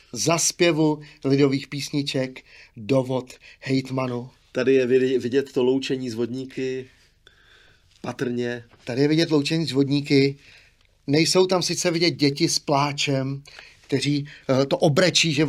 zaspěvu lidových písniček, dovod hejtmanu. Tady je vidět to loučení z vodníky, patrně. Tady je vidět loučení z vodníky. Nejsou tam sice vidět děti s pláčem, kteří to obrečí, že